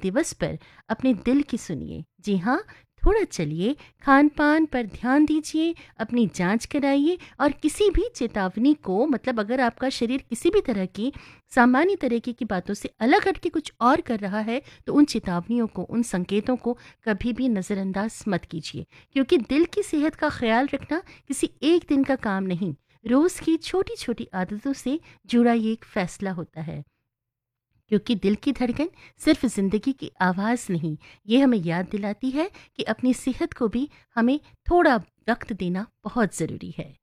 दिवस पर अपने दिल की सुनिए। जी हाँ, थोड़ा चलिए, खान पान पर ध्यान दीजिए, अपनी जांच कराइए और किसी भी चेतावनी को, मतलब अगर आपका शरीर किसी भी तरह की सामान्य तरीके की बातों से अलग हट के कुछ और कर रहा है, तो उन चेतावनियों को, उन संकेतों को कभी भी नज़रअंदाज मत कीजिए। क्योंकि दिल की सेहत का ख्याल रखना किसी एक दिन का काम नहीं, रोज़ की छोटी छोटी आदतों से जुड़ा ये एक फैसला होता है। क्योंकि दिल की धड़कन सिर्फ जिंदगी की आवाज़ नहीं, ये हमें याद दिलाती है कि अपनी सेहत को भी हमें थोड़ा वक्त देना बहुत ज़रूरी है।